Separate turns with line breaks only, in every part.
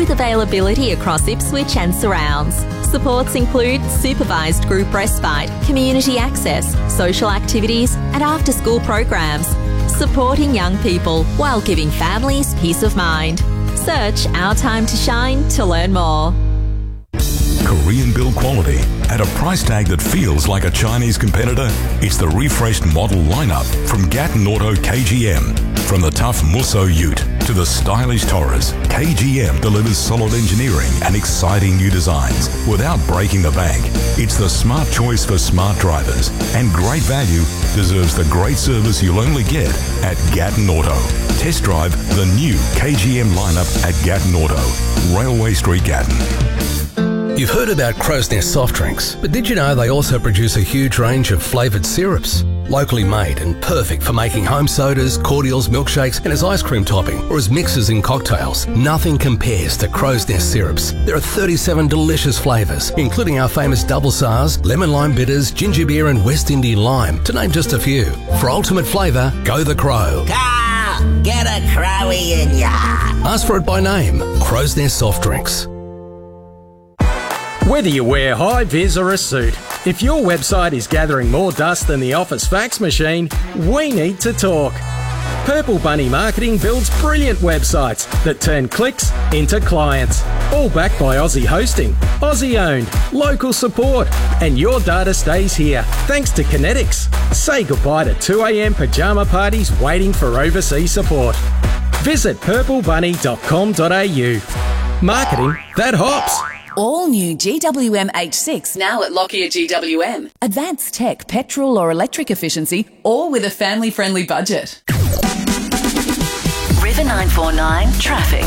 with availability across Ipswich and surrounds. Supports include supervised group respite, community access, social activities and after-school programs, supporting young people while giving families peace of mind. Search Our Time to Shine to learn more.
Korean build quality at a price tag that feels like a Chinese competitor? It's the refreshed model lineup from Gatton Auto KGM. From the tough Musso Ute to the stylish Taurus, KGM delivers solid engineering and exciting new designs without breaking the bank. It's the smart choice for smart drivers, and great value deserves the great service you'll only get at Gatton Auto. Test drive the new KGM lineup at Gatton Auto, Railway Street, Gatton.
You've heard about Crow's Nest soft drinks, but did you know they also produce a huge range of flavoured syrups? Locally made and perfect for making home sodas, cordials, milkshakes and as ice cream topping or as mixes in cocktails. Nothing compares to Crow's Nest syrups. There are 37 delicious flavours, including our famous double SARS, lemon lime bitters, ginger beer and West Indian lime, to name just a few. For ultimate flavour, go the Crow.
Carl, get a Crowie in ya.
Ask for it by name. Crow's Nest soft drinks.
Whether you wear high vis or a suit, if your website is gathering more dust than the office fax machine, we need to talk. Purple Bunny Marketing builds brilliant websites that turn clicks into clients. All backed by Aussie hosting, Aussie owned, local support, and your data stays here thanks to Kinetics. Say goodbye to 2 a.m. pyjama parties waiting for overseas support. Visit purplebunny.com.au. Marketing that hops.
All new GWM H6 now at Lockyer GWM. Advanced tech, petrol or electric efficiency, all with a family-friendly budget.
River 949 traffic.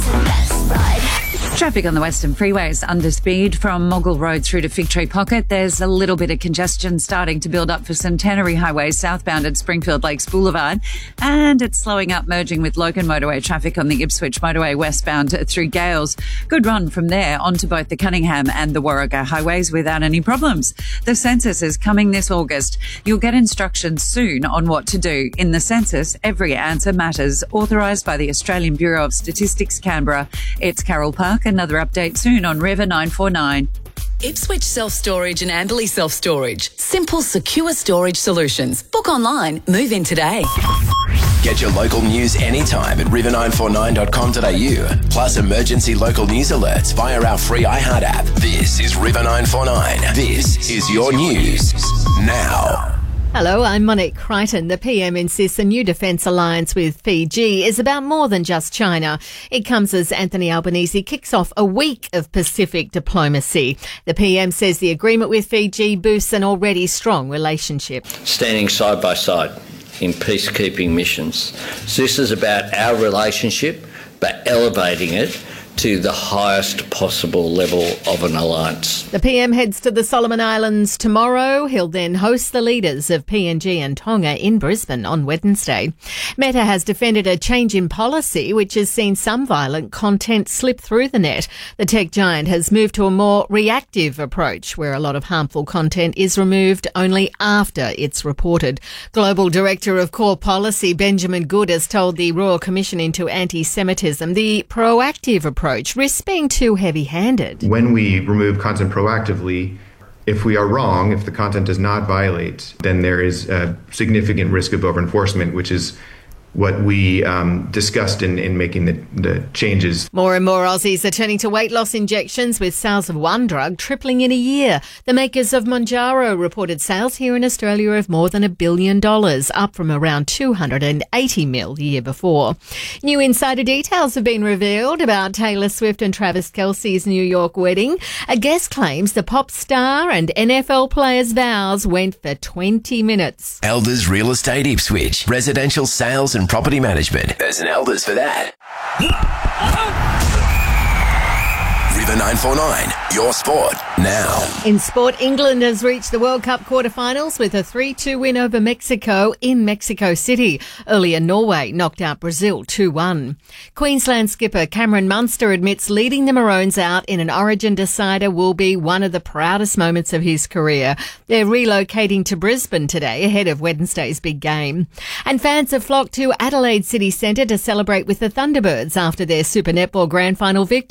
Traffic on the Western Freeways under speed from Mogul Road through to Fig Tree Pocket. There's a little bit of congestion starting to build up for Centenary Highway southbound at Springfield Lakes Boulevard, and it's slowing up merging with Logan motorway traffic on the Ipswich motorway westbound through Gales. Good run from there onto both the Cunningham and the Warragah highways without any problems. The census is coming this August. You'll get instructions soon on what to do. In the census, every answer matters. Authorised by the Australian Bureau of Statistics, Canberra. It's Carol Park. Another update soon on River 949.
Ipswich Self-Storage and Amberley Self-Storage. Simple, secure storage solutions. Book online. Move in today.
Get your local news anytime at river949.com.au. Plus emergency local news alerts via our free iHeart app. This is River 949. This is your news now.
Hello, I'm Monique Crichton. The PM insists a new defence alliance with Fiji is about more than just China. It comes as Anthony Albanese kicks off a week of Pacific diplomacy. The PM says the agreement with Fiji boosts an already strong relationship.
Standing side by side in peacekeeping missions. So this is about our relationship, but elevating it to the highest possible level of an alliance.
The PM heads to the Solomon Islands tomorrow. He'll then host the leaders of PNG and Tonga in Brisbane on Wednesday. Meta has defended a change in policy which has seen some violent content slip through the net. The tech giant has moved to a more reactive approach where a lot of harmful content is removed only after it's reported. Global Director of Core Policy Benjamin Good has told the Royal Commission into Anti-Semitism the proactive approach risks being too heavy-handed.
When we remove content proactively, if we are wrong, if the content does not violate, then there is a significant risk of over-enforcement, which is what we discussed in making the changes.
More and more Aussies are turning to weight loss injections, with sales of one drug tripling in a year. The makers of Mounjaro reported sales here in Australia of more than $1 billion, up from around 280 mil the year before. New insider details have been revealed about Taylor Swift and Travis Kelce's New York wedding. A guest claims the pop star and NFL player's vows went for 20 minutes.
Elders Real Estate Ipswich. Residential sales and property management. There's an Elders for that. River 949, your sport now.
In sport, England has reached the World Cup quarterfinals with a 3-2 win over Mexico in Mexico City. Earlier, Norway knocked out Brazil 2-1. Queensland skipper Cameron Munster admits leading the Maroons out in an Origin decider will be one of the proudest moments of his career. They're relocating to Brisbane today ahead of Wednesday's big game. And fans have flocked to Adelaide City Centre to celebrate with the Thunderbirds after their Super Netball Grand Final victory.